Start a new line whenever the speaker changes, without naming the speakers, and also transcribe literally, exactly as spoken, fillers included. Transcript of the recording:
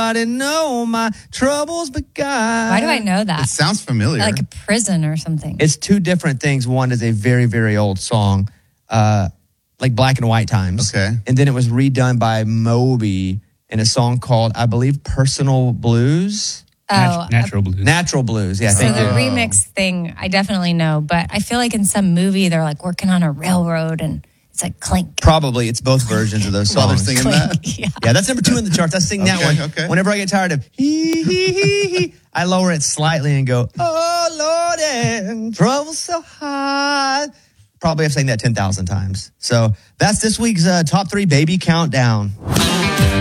nobody know my troubles begun.
Why do I know that?
It sounds familiar.
Like a prison or something.
It's two different things. One is a very, very old song, uh, like Black and White Times.
Okay.
And then it was redone by Moby in a song called, I believe, Personal Blues.
Oh,
Nat- natural blues.
Natural Blues, yeah.
So
Thank
the
you.
remix thing, I definitely know, but I feel like in some movie they're like working on a railroad and it's like clink.
Probably it's both versions of those
While they're
songs.
singing
Clink.
that.
Yeah.
Yeah, that's number two in the charts. I sing that
Okay,
one.
okay.
Whenever I get tired of hee hee hee hee, I lower it slightly and go, oh Lord, and trouble so hard. Probably I've sang that ten thousand times. So that's this week's uh, top three baby countdown.